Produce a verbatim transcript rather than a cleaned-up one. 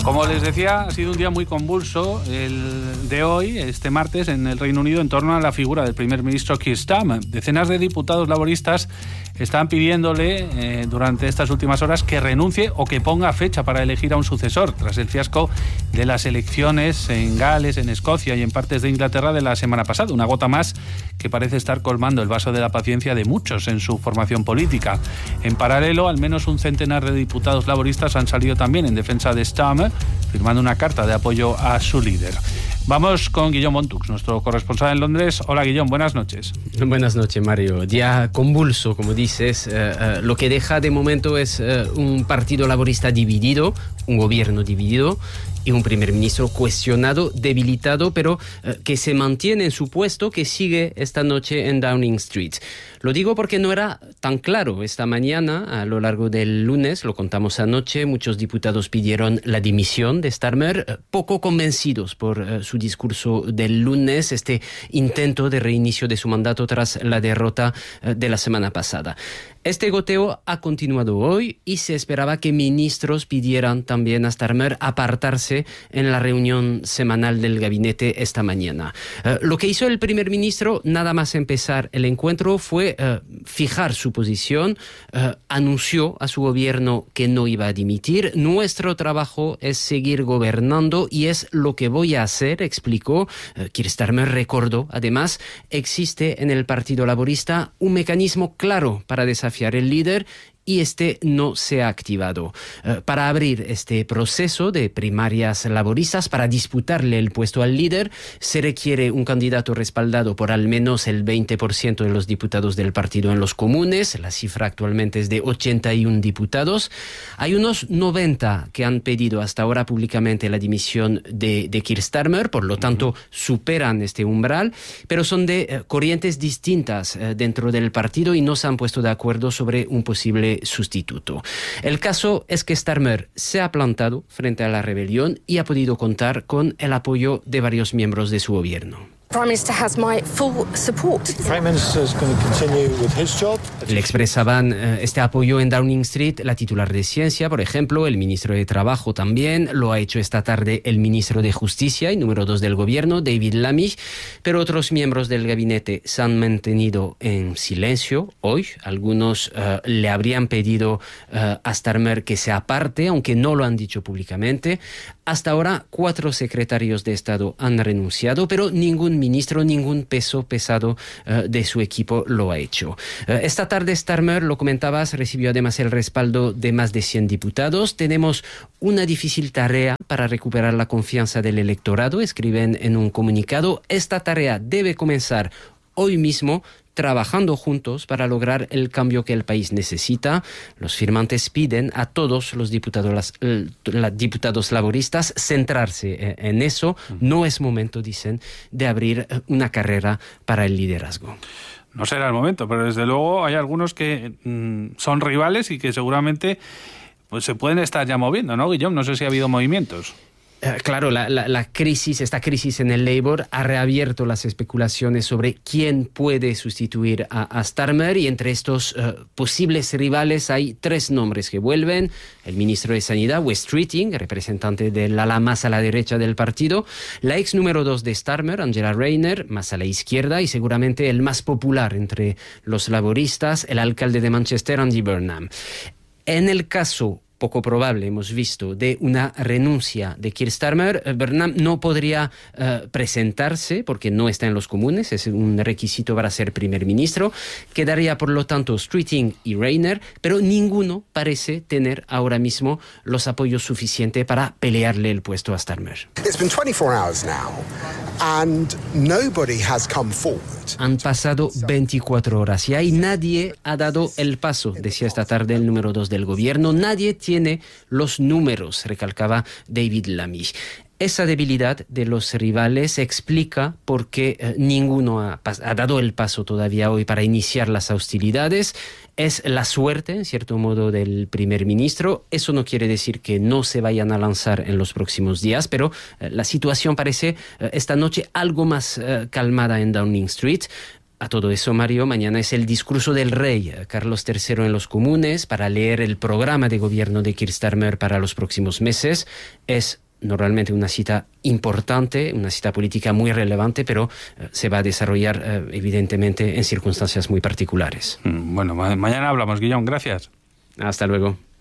Como les decía, ha sido un día muy convulso el de hoy, este martes, en el Reino Unido, en torno a la figura del primer ministro Keir Starmer. Decenas de diputados laboristas están pidiéndole eh, durante estas últimas horas que renuncie o que ponga fecha para elegir a un sucesor, tras el fiasco de las elecciones en Gales, en Escocia y en partes de Inglaterra de la semana pasada. Una gota más que parece estar colmando el vaso de la paciencia de muchos en su formación política. En paralelo, al menos un centenar de diputados laboristas han salido también en defensa de Starmer, firmando una carta de apoyo a su líder. Vamos con Guillaume Montux, nuestro corresponsal en Londres. Hola, Guillaume, buenas noches. Buenas noches, Mario. Día convulso, como dices. Eh, eh, lo que deja de momento es eh, un partido laborista dividido, un gobierno dividido y un primer ministro cuestionado, debilitado, pero eh, que se mantiene en su puesto, que sigue esta noche en Downing Street. Lo digo porque no era tan claro esta mañana. A lo largo del lunes, lo contamos anoche, muchos diputados pidieron la dimisión de Starmer, eh, poco convencidos por eh, su discurso del lunes, este intento de reinicio de su mandato tras la derrota eh, de la semana pasada. Este goteo ha continuado hoy y se esperaba que ministros pidieran también a Starmer apartarse en la reunión semanal del gabinete esta mañana. Eh, lo que hizo el primer ministro, nada más empezar el encuentro, fue eh, fijar su posición, eh, anunció a su gobierno que no iba a dimitir. Nuestro trabajo es seguir gobernando y es lo que voy a hacer, explicó. Eh, Keir Starmer recordó, además, existe en el Partido Laborista un mecanismo claro para desafiar el líder y este no se ha activado. Eh, para abrir este proceso de primarias laboristas, para disputarle el puesto al líder, se requiere un candidato respaldado por al menos el veinte por ciento de los diputados del partido en los comunes. La cifra actualmente es de ochenta y uno diputados. Hay unos noventa que han pedido hasta ahora públicamente la dimisión de, de Keir Starmer, por lo tanto superan este umbral, pero son de eh, corrientes distintas eh, dentro del partido y no se han puesto de acuerdo sobre un posible sustituto. El caso es que Starmer se ha plantado frente a la rebelión y ha podido contar con el apoyo de varios miembros de su gobierno. Prime Minister has my full support. The Prime Minister is going to continue with his job. Le expresaban eh, este apoyo en Downing Street la titular de Ciencia, por ejemplo, el ministro de Trabajo también, lo ha hecho esta tarde el ministro de Justicia y número dos del gobierno, David Lammy, pero otros miembros del gabinete se han mantenido en silencio hoy. Algunos eh, le habrían pedido eh, a Starmer que se aparte, aunque no lo han dicho públicamente. Hasta ahora, cuatro secretarios de Estado han renunciado, pero ningún ministro, ningún peso pesado uh, de su equipo lo ha hecho. Uh, esta tarde Starmer, lo comentabas, recibió además el respaldo de más de cien diputados. Tenemos una difícil tarea para recuperar la confianza del electorado, escriben en un comunicado. Esta tarea debe comenzar hoy mismo, trabajando juntos para lograr el cambio que el país necesita. Los firmantes piden a todos los diputados, las, las diputados laboristas centrarse en eso. No es momento, dicen, de abrir una carrera para el liderazgo. No será el momento, pero desde luego hay algunos que mmm, son rivales y que seguramente pues, se pueden estar ya moviendo, ¿no, Guillaume? No sé si ha habido movimientos. Uh, claro, la, la, la crisis, esta crisis en el Labour ha reabierto las especulaciones sobre quién puede sustituir a, a Starmer, y entre estos uh, posibles rivales hay tres nombres que vuelven. El ministro de Sanidad, Wes Streeting, representante del ala más a la derecha del partido, la ex número dos de Starmer, Angela Rayner, más a la izquierda, y seguramente el más popular entre los laboristas, el alcalde de Manchester, Andy Burnham. En el caso poco probable, hemos visto, de una renuncia de Keir Starmer, Burnham no podría uh, presentarse porque no está en los comunes, es un requisito para ser primer ministro. Quedaría, por lo tanto, Streeting y Rayner, pero ninguno parece tener ahora mismo los apoyos suficientes para pelearle el puesto a Starmer. It's been twenty-four hours now and nobody has come forward. Han pasado veinticuatro horas y ahí nadie ha dado el paso, decía esta tarde el número dos del gobierno. Nadie tiene los números, recalcaba David Lammy. Esa debilidad de los rivales explica por qué eh, ninguno ha, ha dado el paso todavía hoy para iniciar las hostilidades. Es la suerte, en cierto modo, del primer ministro. Eso no quiere decir que no se vayan a lanzar en los próximos días, pero eh, la situación parece eh, esta noche algo más eh, calmada en Downing Street. A todo eso, Mario, mañana es el discurso del rey Carlos tercero en los comunes para leer el programa de gobierno de Keir Starmer para los próximos meses. Es normalmente una cita importante, una cita política muy relevante, pero eh, se va a desarrollar eh, evidentemente en circunstancias muy particulares. Bueno, ma- mañana hablamos, Guillón, gracias. Hasta luego.